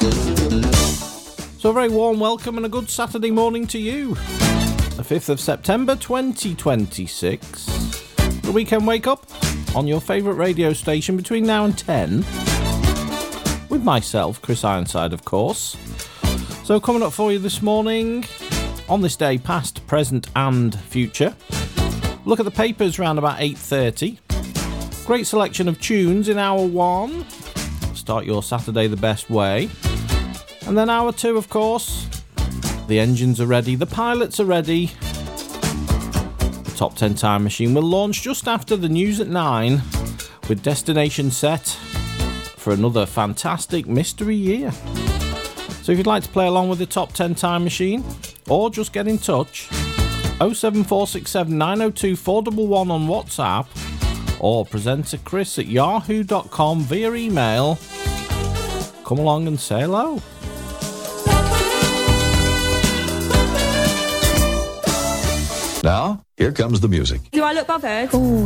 So a very warm welcome and a good Saturday morning to you. The 5th of September 2026. The weekend wake up on your favourite radio station between now and 10. With myself, Chris Ironside, of course. So coming up for you this morning, on this day, past, present and future. Look at the papers round about 8:30. Great selection of tunes in hour 1. Start your Saturday the best way. And then hour 2, of course, the engines are ready, the pilots are ready. The Top 10 Time Machine will launch just after the news at 9 with destination set for another fantastic mystery year. So if you'd like to play along with the Top 10 Time Machine or just get in touch, 07467 902 411 on WhatsApp or presenter Chris at yahoo.com via email. Come along and say hello. Now, here comes the music. Do I look bothered? Ooh.